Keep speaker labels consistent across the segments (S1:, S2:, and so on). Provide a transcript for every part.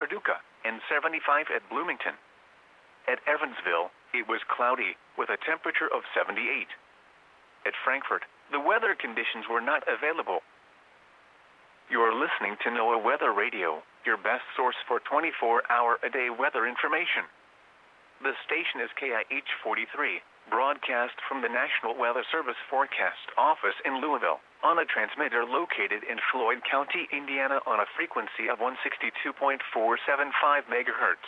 S1: Paducah, and 75 at Bloomington. At Evansville, it was cloudy, with a temperature of 78. At Frankfort, the weather conditions were not available. You are listening to NOAA Weather Radio, your best source for 24-hour-a-day weather information. The station is KIH 43, broadcast from the National Weather Service Forecast Office in Louisville, on a transmitter located in Floyd County, Indiana, on a frequency of 162.475 megahertz.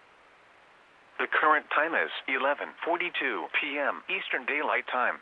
S1: The current time is 11:42 p.m. Eastern Daylight Time.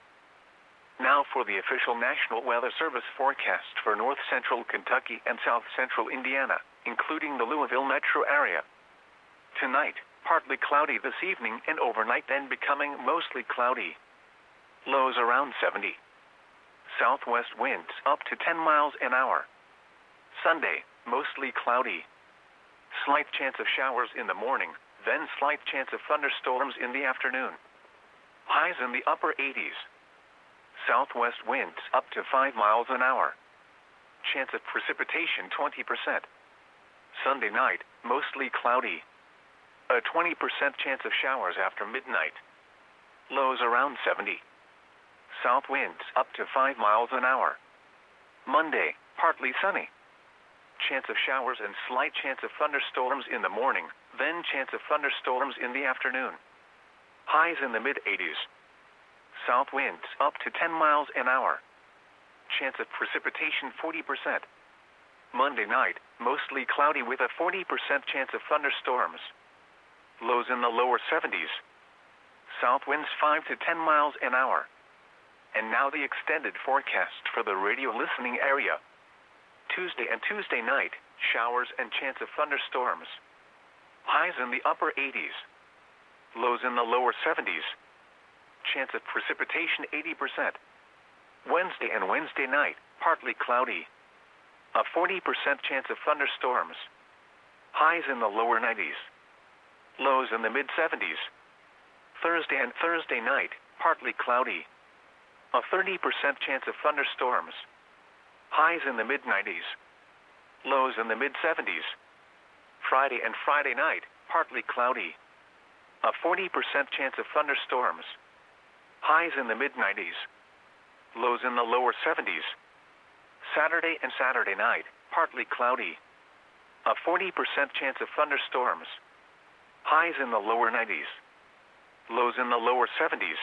S1: Now for the official National Weather Service forecast for north central Kentucky and south central Indiana, including the Louisville metro area. Tonight, partly cloudy this evening and overnight, then becoming mostly cloudy. Lows around 70. Southwest winds up to 10 miles an hour. Sunday, mostly cloudy. Slight chance of showers in the morning, then slight chance of thunderstorms in the afternoon. Highs in the upper 80s. Southwest winds up to 5 miles an hour. Chance of precipitation 20%. Sunday night, mostly cloudy. A 20% chance of showers after midnight. Lows around 70. South winds up to 5 miles an hour. Monday, partly sunny. Chance of showers and slight chance of thunderstorms in the morning, then chance of thunderstorms in the afternoon. Highs in the mid-80s. South winds up to 10 miles an hour. Chance of precipitation 40%. Monday night, mostly cloudy with a 40% chance of thunderstorms. Lows in the lower 70s. South winds 5 to 10 miles an hour. And now the extended forecast for the radio listening area. Tuesday and Tuesday night, showers and chance of thunderstorms. Highs in the upper 80s. Lows in the lower 70s. Chance of precipitation 80%. Wednesday and Wednesday night, partly cloudy. A 40% chance of thunderstorms. Highs in the lower 90s. Lows in the mid-70s. Thursday and Thursday night, partly cloudy. A 30% chance of thunderstorms. Highs in the mid-90s. Lows in the mid-70s. Friday and Friday night, partly cloudy. A 40% chance of thunderstorms. Highs in the mid-90s. Lows in the lower 70s. Saturday and Saturday night, partly cloudy. A 40% chance of thunderstorms. Highs in the lower 90s. Lows in the lower 70s.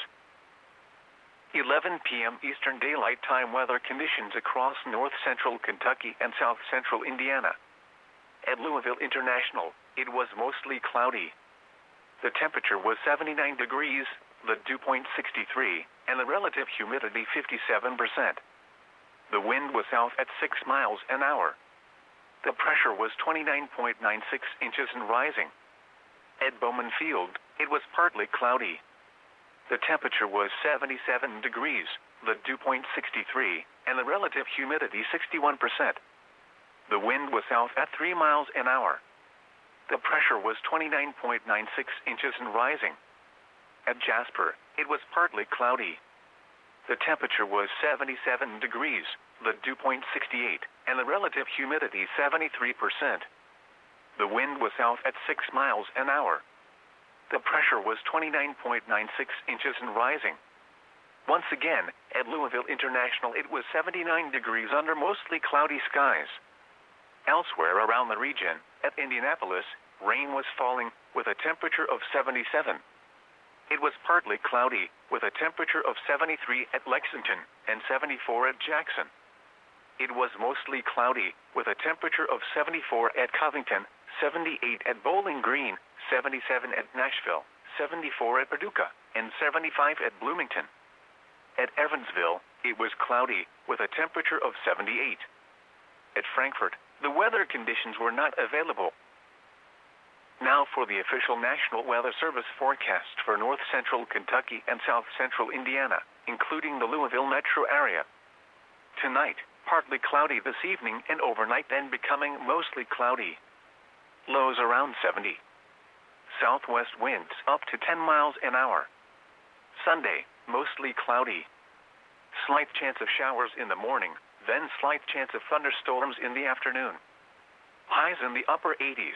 S1: 11 p.m. Eastern Daylight Time weather conditions across north central Kentucky and south central Indiana. At Louisville International, it was mostly cloudy. The temperature was 79 degrees, the dew point 63, and the relative humidity 57%. The wind was south at 6 miles an hour. The pressure was 29.96 inches and rising. At Bowman Field, it was partly cloudy. The temperature was 77 degrees, the dew point 63, and the relative humidity 61%. The wind was south at 3 miles an hour. The pressure was 29.96 inches and rising. At Jasper, it was partly cloudy. The temperature was 77 degrees, the dew point 68, and the relative humidity 73%. The wind was south at 6 miles an hour. The pressure was 29.96 inches and rising. Once again, at Louisville International, it was 79 degrees under mostly cloudy skies. Elsewhere around the region, at Indianapolis, rain was falling with a temperature of 77. It was partly cloudy with a temperature of 73 at Lexington and 74 at Jackson. It was mostly cloudy with a temperature of 74 at Covington, 78 at Bowling Green, 77 at Nashville, 74 at Paducah, and 75 at Bloomington. At Evansville, it was cloudy with a temperature of 78. At Frankfort, the weather conditions were not available. Now for the official National Weather Service forecast for north central Kentucky and south central Indiana, including the Louisville metro area. Tonight, partly cloudy this evening and overnight, then becoming mostly cloudy. Lows around 70. Southwest winds up to 10 miles an hour. Sunday, mostly cloudy. Slight chance of showers in the morning, then slight chance of thunderstorms in the afternoon. Highs in the upper 80s.